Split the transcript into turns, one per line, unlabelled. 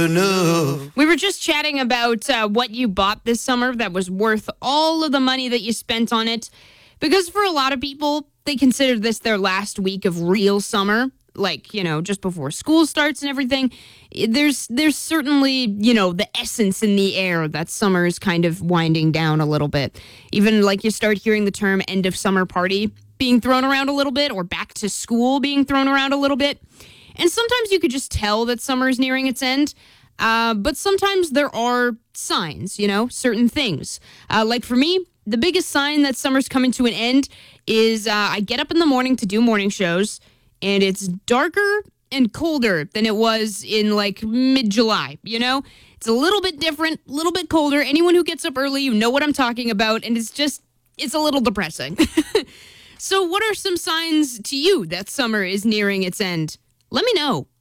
enough.
We were just chatting about what you bought this summer that was worth all of the money that you spent on it. Because for a lot of people, they consider this their last week of real summer. Like, just before school starts and everything. There's certainly, the essence in the air that summer is kind of winding down a little bit. Even like you start hearing the term end of summer party being thrown around a little bit, or back to school being thrown around a little bit. And sometimes you could just tell that summer is nearing its end. But sometimes there are signs, certain things. Like for me, the biggest sign that summer's coming to an end is I get up in the morning to do morning shows, and it's darker and colder than it was in like mid-July, It's a little bit different, a little bit colder. Anyone who gets up early, you know what I'm talking about, and it's a little depressing. So what are some signs to you that summer is nearing its end? Let me know.